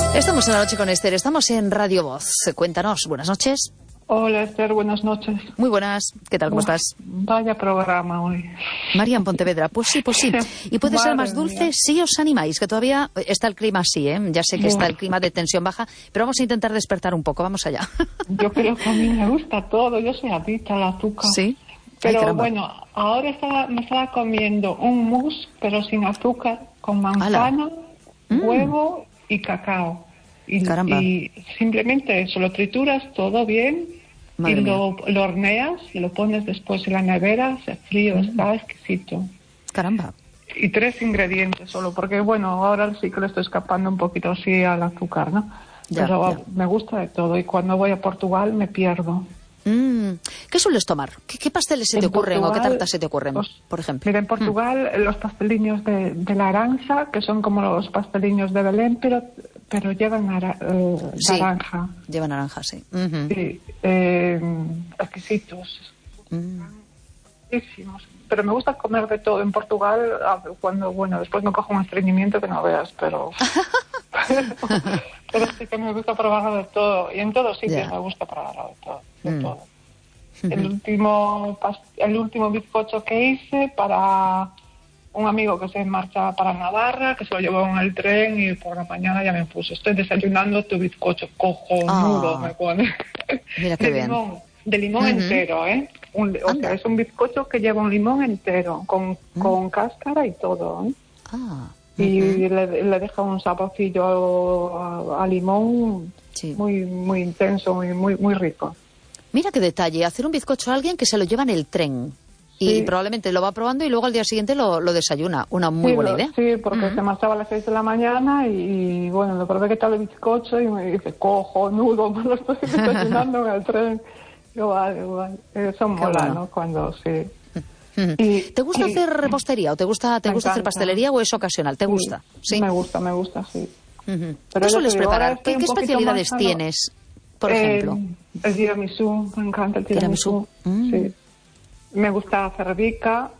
Estamos en La Noche con Esther, estamos en Radio Voz. Cuéntanos, buenas noches. Hola Esther, buenas noches. Muy buenas, ¿qué tal? ¿Cómo estás? Vaya programa hoy. María en Pontevedra, pues sí. ¿Y puede ser más dulce si os animáis? Que todavía está el clima así, ¿eh? Ya sé que está el clima de tensión baja, pero vamos a intentar despertar un poco, vamos allá. Yo creo que a mí me gusta todo, yo soy adicta al azúcar. Sí. Pero bueno, ahora me estaba comiendo un mousse, pero sin azúcar, con manzana, huevo y cacao. Y simplemente eso, lo trituras todo bien. Madre y lo horneas y lo pones después en la nevera, se frío, está exquisito. Caramba. Y 3 ingredientes solo, porque bueno, ahora sí que le estoy escapando un poquito así al azúcar, ¿no? Pero me gusta de todo y cuando voy a Portugal me pierdo. ¿Qué sueles tomar? ¿Qué pasteles se te ocurren o qué tartas se te ocurren, por ejemplo? Mira, en Portugal los pasteliños de naranja, que son como los pasteliños de Belén, pero llevan naranja. Llevan naranja, sí. Sí, exquisitos. Buenísimos. Pero me gusta comer de todo. En Portugal, después me cojo un estreñimiento que no veas, pero sí que me gusta probar de todo. Y en todos sitios me gusta probar de todo. El último bizcocho que hice para un amigo que se marcha para Navarra, que se lo llevó en el tren y por la mañana ya me puso: estoy desayunando tu bizcocho cojonudo, me pone. Mira qué bien. De limón entero, ¿eh? O sea, es un bizcocho que lleva un limón entero, con cáscara y todo, ¿eh? Y le deja un saborcillo a limón muy, muy intenso, muy rico. Mira qué detalle, hacer un bizcocho a alguien que se lo lleva en el tren. Y probablemente lo va probando y luego al día siguiente lo desayuna. Una muy buena idea. Sí, porque se marchaba a las 6 de la mañana y bueno, le probé que tal el bizcocho y me dice: cojonudo, me lo estoy desayunando en el tren. Yo, vale. Eso mola, ¿no? Cuando sí. ¿Te gusta hacer repostería o te gusta hacer pastelería o es ocasional? ¿Te gusta? Sí. Me gusta, sí. ¿Qué sueles preparar? ¿Qué especialidades tienes, por ejemplo? El tiramisú, me encanta el tiramisú. Sí. Me gusta hacer rica.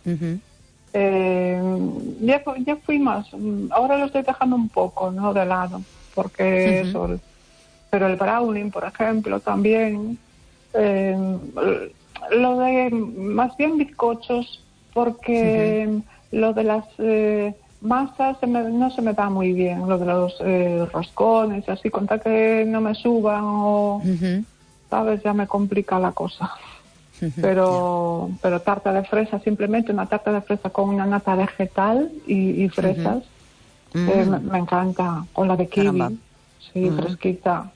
Ya fui más. Ahora lo estoy dejando un poco, ¿no? De lado, porque eso. Pero el brownie, por ejemplo, también. Lo de más bien bizcochos, porque lo de las masas no se me da muy bien, lo de los roscones, así, con tal que no me suban o, ¿sabes? Ya me complica la cosa. Pero tarta de fresa, simplemente una tarta de fresa con una nata vegetal y fresas, me encanta, con la de kiwi, fresquita.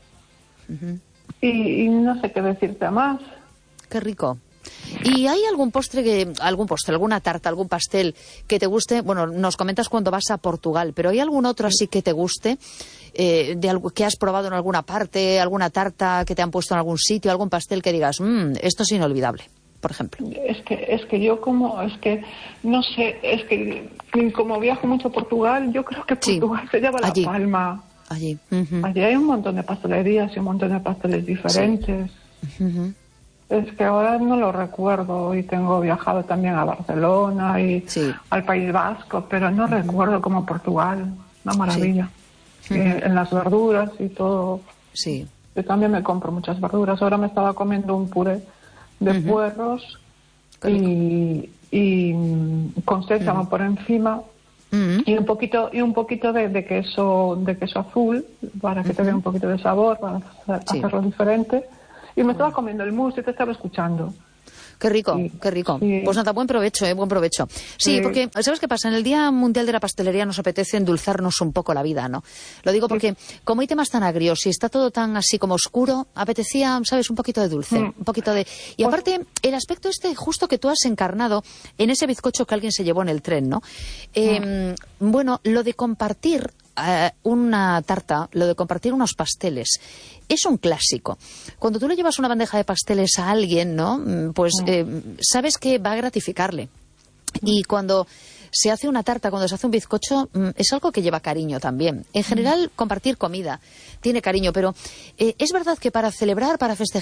Y no sé qué decirte más. Qué rico. ¿Y hay algún postre, alguna tarta, algún pastel que te guste? Bueno, nos comentas cuando vas a Portugal, pero ¿hay algún otro así que te guste? De algo que has probado en alguna parte, alguna tarta que te han puesto en algún sitio, algún pastel que digas, esto es inolvidable, por ejemplo. Es que yo no sé, es que como viajo mucho a Portugal, yo creo que Portugal se lleva la palma. Allí. Allí hay un montón de pastelerías y un montón de pasteles diferentes. Es que ahora no lo recuerdo y tengo viajado también a Barcelona y al País Vasco, pero no recuerdo como Portugal. Una maravilla. En las verduras y todo. Sí. Yo también me compro muchas verduras. Ahora me estaba comiendo un puré de puerros y con sésamo por encima. Y un poquito de queso azul para que te dé un poquito de sabor, para hacerlo diferente. Y me estaba comiendo el mousse y te estaba escuchando. Qué rico, qué rico. Sí. Pues nada, buen provecho, buen provecho. Sí, porque, ¿sabes qué pasa? En el Día Mundial de la Pastelería nos apetece endulzarnos un poco la vida, ¿no? Lo digo porque, como hay temas tan agrios y está todo tan así como oscuro, apetecía, ¿sabes? Un poquito de dulce, un poquito de... Y aparte, el aspecto justo que tú has encarnado en ese bizcocho que alguien se llevó en el tren, ¿no? Bueno, lo de compartir una tarta, lo de compartir unos pasteles, es un clásico. Cuando tú le llevas una bandeja de pasteles a alguien, ¿no? Pues sabes que va a gratificarle. Y cuando se hace una tarta, cuando se hace un bizcocho, es algo que lleva cariño también. En general, compartir comida tiene cariño, pero es verdad que para celebrar, para festejar,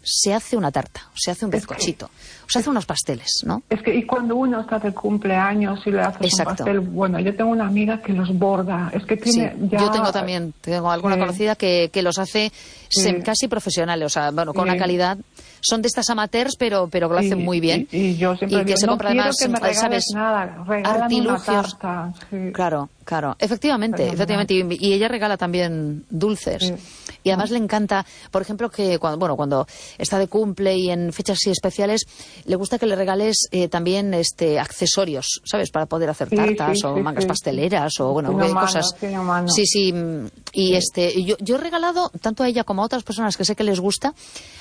se hace una tarta, o se hace un bizcochito, o se hace unos pasteles, ¿no? Es que, y cuando uno está de cumpleaños y le haces un pastel, bueno, yo tengo una amiga que los borda, es que tiene ya... Yo tengo alguna conocida que los hace casi profesionales, o sea, bueno, con una calidad... Son de estas amateurs, pero lo hacen muy bien. Y yo siempre digo, se compra además, que me regales nada, artilugios. Una tarta, Claro, efectivamente. Y ella regala también dulces. Sí. Y además le encanta, por ejemplo, que cuando está de cumple y en fechas así especiales, le gusta que le regales también accesorios, ¿sabes? Para poder hacer tartas o mangas pasteleras o cosas. Sí. Y yo he regalado tanto a ella como a otras personas que sé que les gusta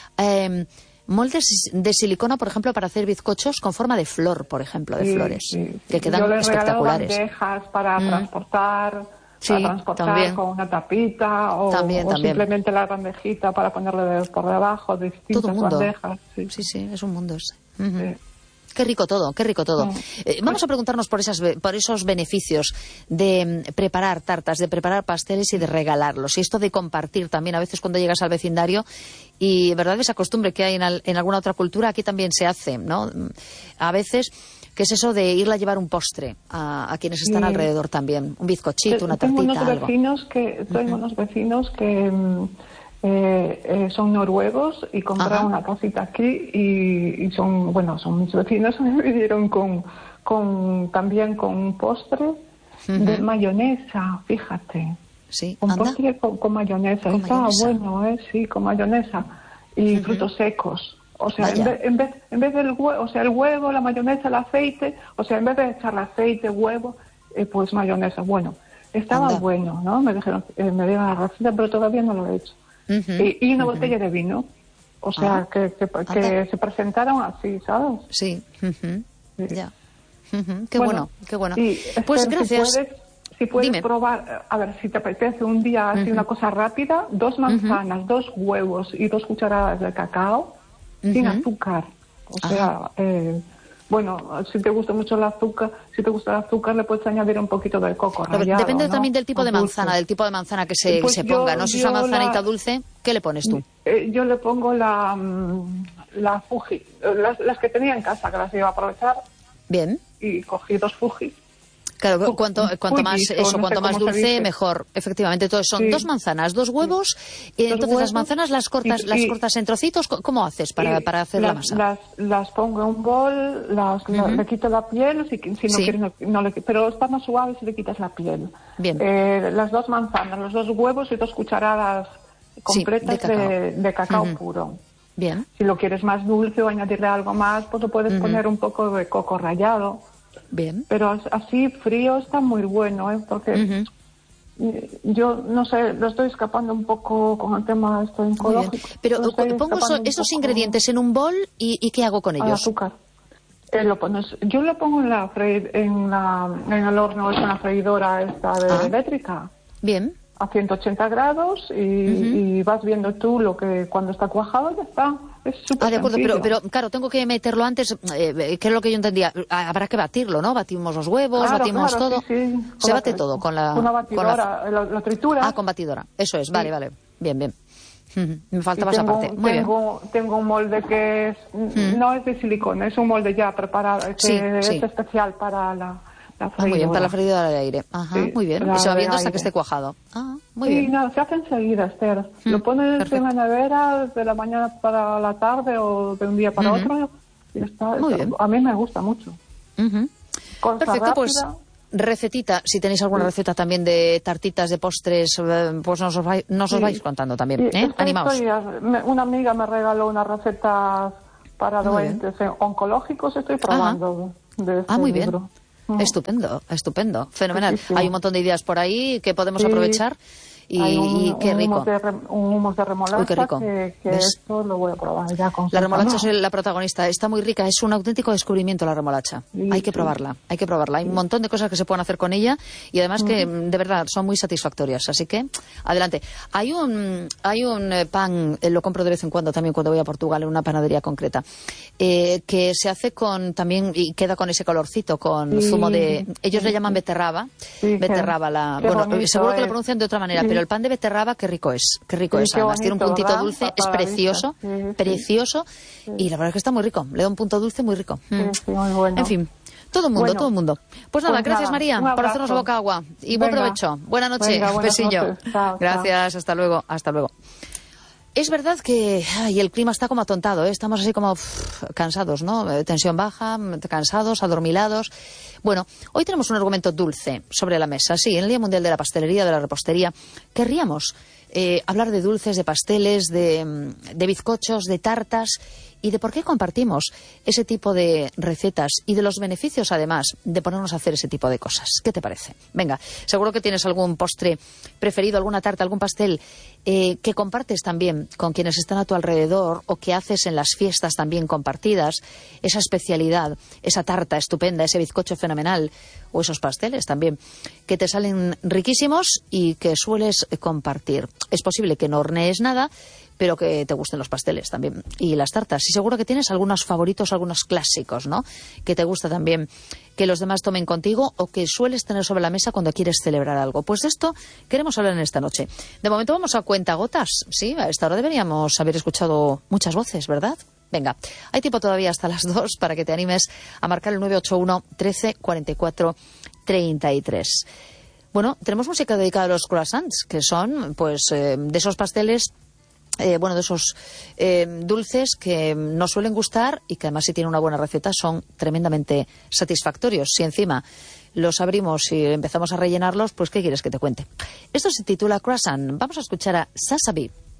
moldes de silicona, por ejemplo, para hacer bizcochos con forma de flor, por ejemplo, de flores, que quedan espectaculares. Bandejas para transportar, también. Con una tapita o simplemente la bandejita para ponerle por debajo, distintas todo mundo. Bandejas. Sí, es un mundo ese. Qué rico todo. Vamos a preguntarnos por esos beneficios de preparar tartas, de preparar pasteles y de regalarlos. Y esto de compartir también, a veces cuando llegas al vecindario, y verdad esa costumbre que hay en alguna otra cultura, aquí también se hace, ¿no? A veces, que es eso de irle a llevar un postre a quienes están alrededor también. Un bizcochito, una tartita, algo. Tengo unos vecinos que... son noruegos y compraron una casita aquí y son mis vecinos. Me vinieron también con un postre de mayonesa, fíjate. Sí, un postre con mayonesa. Estaba bueno, sí, con mayonesa y frutos secos. O sea, en vez del huevo, o sea, el huevo, la mayonesa, el aceite, o sea, en vez de echarle aceite, huevo, pues mayonesa. Bueno, estaba bueno, ¿no? Me dijeron, me dieron la receta, pero todavía no lo he hecho. Y una botella de vino, o sea, que se presentaron así, ¿sabes? Sí. Ya. Qué bueno. Pues gracias. Si puedes probar, a ver, si te apetece un día así una cosa rápida, 2 manzanas, 2 huevos y 2 cucharadas de cacao sin azúcar. O sea, si te gusta mucho el azúcar, le puedes añadir un poquito de coco rallado. Depende también del tipo de manzana, que se ponga, ¿no? Si es una manzanita dulce, ¿qué le pones tú? Yo le pongo la Fuji, las que tenía en casa, que las iba a aprovechar. Bien. Y cogí 2 Fuji. Cuanto más dulce, mejor. Efectivamente, entonces son 2 manzanas, 2 huevos, y entonces las manzanas las cortas en trocitos. ¿Cómo haces para hacer la masa? Las pongo en un bol, le quito la piel, si no quieres, pero está más suave si le quitas la piel. Bien. Las 2 manzanas, los 2 huevos y 2 cucharadas completas de cacao puro. Bien. Si lo quieres más dulce o añadirle algo más, pues lo puedes poner un poco de coco rallado. Bien. Pero así frío está muy bueno, porque yo no sé, lo estoy escapando un poco con el tema oncológico. Pero pongo esos ingredientes en un bol y ¿qué hago con ellos? Azúcar. Yo lo pongo en el horno, es una freidora eléctrica. Bien. A 180 grados y vas viendo tú cuando está cuajado ya está. Es súper de acuerdo, sencillo. pero claro, tengo que meterlo antes, que es lo que yo entendía. Habrá que batirlo, ¿no? Batimos los huevos, batimos todo. Sí. Se bate todo con una batidora, la tritura. Con batidora. Eso es, vale. Bien. Me faltaba esa Tengo parte. Muy bien. Tengo un molde que no es de silicona, es un molde ya preparado, es especial para la freidora. Muy bien, para la freidora de aire. Ajá, muy bien. Y se va viendo hasta que esté cuajado. Muy bien. No, se hace enseguida, Esther. Lo pones en la nevera de la mañana para la tarde o de un día para otro. Y está. Muy bien. A mí me gusta mucho. Perfecto, rápida. Pues recetita, si tenéis alguna receta también de tartitas, de postres, pues nos os vais contando también. Animaos. Una amiga me regaló unas recetas para doentes oncológicos, estoy probando de este muy libro. Bien. Estupendo, fenomenal. Sí. Hay un montón de ideas por ahí que podemos aprovechar y qué rico. Un humus de remolacha. Uy, qué rico. Que esto lo voy a probar ya con la remolacha es la protagonista, está muy rica, es un auténtico descubrimiento la remolacha. Hay que probarla. Hay un montón de cosas que se pueden hacer con ella y además que de verdad son muy satisfactorias, así que adelante. Hay un pan, lo compro de vez en cuando también cuando voy a Portugal en una panadería concreta, que se hace también y queda con ese colorcito, con zumo de, ellos le llaman beterraba, seguro que lo pronuncian de otra manera, pero el pan de beterraba, qué rico es. Qué rico es. Además, tiene un puntito, ¿verdad?, dulce, es precioso, precioso. Y la verdad es que está muy rico. Le da un punto dulce muy rico. Muy bueno. En fin. Todo el mundo, todo el mundo. Pues nada, gracias María por hacernos la boca agua. Y buen provecho. Buena noche, un besillo. Chao, gracias, hasta luego, hasta luego. Es verdad que el clima está como atontado, ¿eh? Estamos así como cansados, ¿no? Tensión baja, cansados, adormilados. Bueno, hoy tenemos un argumento dulce sobre la mesa. Sí, en el Día Mundial de la Pastelería, de la Repostería, querríamos hablar de dulces, de pasteles, de bizcochos, de tartas y de por qué compartimos ese tipo de recetas y de los beneficios, además, de ponernos a hacer ese tipo de cosas. ¿Qué te parece? Venga, seguro que tienes algún postre preferido, alguna tarta, algún pastel que compartes también con quienes están a tu alrededor o que haces en las fiestas también compartidas, esa especialidad, esa tarta estupenda, ese bizcocho fenomenal o esos pasteles también que te salen riquísimos y que sueles compartir. Es posible que no hornees nada, pero que te gusten los pasteles también y las tartas. Y seguro que tienes algunos favoritos, algunos clásicos, ¿no? Que te gusta también que los demás tomen contigo o que sueles tener sobre la mesa cuando quieres celebrar algo. Pues de esto queremos hablar en esta noche. De momento vamos a cuentagotas. Sí, a esta hora deberíamos haber escuchado muchas voces, ¿verdad? Venga, hay tiempo todavía hasta las 2 para que te animes a marcar el 981 13 44 33. Bueno, tenemos música dedicada a los croissants, que son, pues, de esos pasteles, de esos dulces que nos suelen gustar y que además, si tienen una buena receta, son tremendamente satisfactorios. Si encima los abrimos y empezamos a rellenarlos, pues ¿qué quieres que te cuente? Esto se titula Croissant. Vamos a escuchar a Sasabi.